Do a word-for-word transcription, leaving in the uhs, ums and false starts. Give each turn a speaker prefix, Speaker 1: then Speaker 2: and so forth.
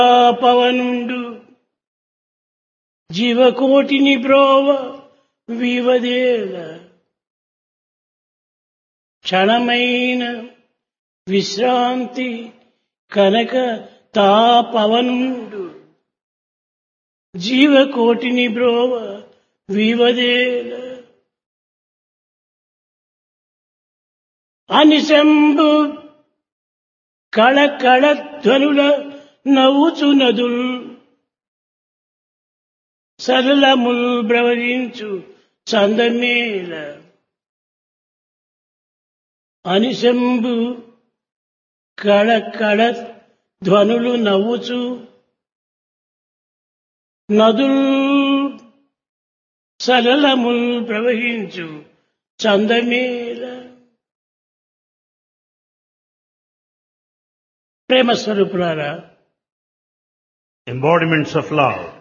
Speaker 1: పవనుండు జీవకోటిని బ్రోవ వివదేల క్షణమైన విశ్రాంతి కనక తా పవనుండు జీవకోటిని బ్రోవ వివదేల అనిశంభు కళ కళ ధ్వనుల నవ్వుచు నదుల్ సరళముల్ బ్రవరించు చందమేల అనిశంభు కళ కళ ధ్వనులు నవ్వుచు నదుల్ సరళముల్ ప్రవహించు చందమేల ప్రేమ స్వరూపులారా,
Speaker 2: embodiments of love.